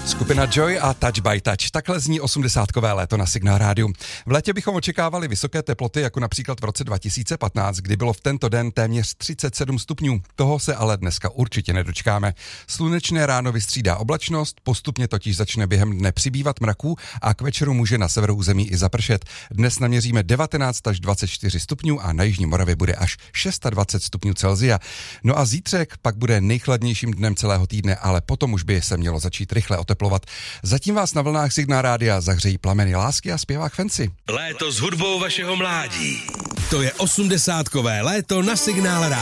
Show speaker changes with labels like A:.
A: Skupina Joy a Touch by Touch. Takhle zní 80kové léto na Signál rádiu. V létě bychom očekávali vysoké teploty, jako například v roce 2015, kdy bylo v tento den téměř 37 stupňů. Toho se ale dneska určitě nedočkáme. Slunečné ráno vystřídá oblačnost, postupně totiž začne během dne přibývat mraků a k večeru může na severu území i zapršet. Dnes naměříme 19 až 24 stupňů a na jižní Moravě bude až 26 stupňů Celsia. No a zítřek pak bude nejchladnějším dnem celého týdne, ale potom už by se mělo začít rychle oteplovat. Zatím vás na vlnách Signál rádia zahřejí plameny lásky a zpěvák Fancy.
B: Léto s hudbou vašeho mládí. To je 80kové léto na Signál rádia.